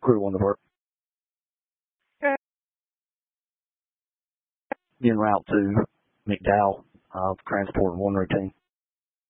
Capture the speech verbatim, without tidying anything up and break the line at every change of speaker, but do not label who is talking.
Crew one to work. En route to McDowell, uh, transport one routine.